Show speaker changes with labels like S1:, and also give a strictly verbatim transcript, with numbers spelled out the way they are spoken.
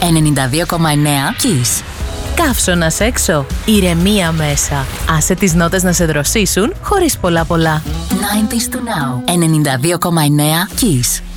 S1: ενενήντα δύο κόμμα εννέα Kiss.
S2: Καύσωνας έξω, ηρεμία μέσα. Άσε τις νότες να σε δροσίσουν χωρίς πολλά πολλά.
S1: ενενήντα του Now. ενενήντα δύο κόμμα εννέα Kiss.